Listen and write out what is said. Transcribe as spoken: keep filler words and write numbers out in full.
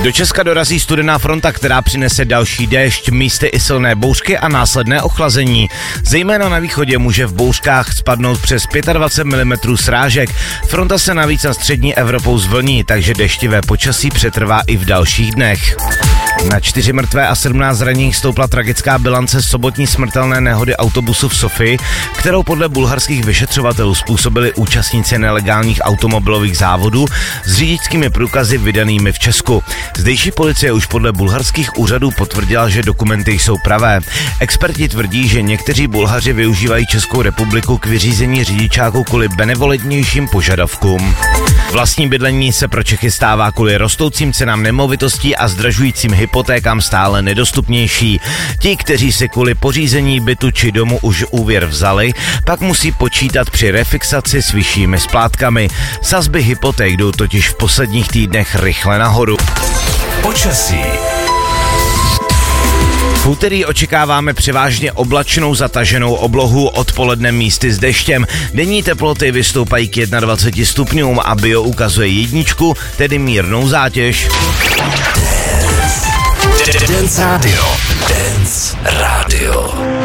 Do Česka dorazí studená fronta, která přinese další déšť, místy i silné bouřky a následné ochlazení. Zejména na východě může v bouřkách spadnout přes dvacet pět milimetrů srážek. Fronta se navíc na střední Evropou zvlní, takže deštivé počasí přetrvá i v dalších dnech. Na čtyři mrtvé a sedmnáct zraněných stoupla tragická bilance sobotní smrtelné nehody autobusu v Sofii, kterou podle bulharských vyšetřovatelů způsobili účastníci nelegálních automobilových závodů s řidičskými průkazy vydanými v Česku. Zdejší policie už podle bulharských úřadů potvrdila, že dokumenty jsou pravé. Experti tvrdí, že někteří Bulhaři využívají Českou republiku k vyřízení řidičáků kvůli benevolentnějším požadavkům. Vlastní bydlení se pro Čechy stává kvůli rostoucím cenám nemovitostí a zdražujícím hypotékám stále nedostupnější. Ti, kteří si kvůli pořízení bytu či domu už úvěr vzali, pak musí počítat při refixaci s vyššími splátkami. Sazby hypoték jdou totiž v posledních týdnech rychle nahoru. Počasí. V úterý očekáváme převážně oblačnou zataženou oblohu, odpoledne místy s deštěm. Denní teploty vystoupají k dvaceti jednomu stupňům a bio ukazuje jedničku, tedy mírnou zátěž. Dance Radio. Dance Radio.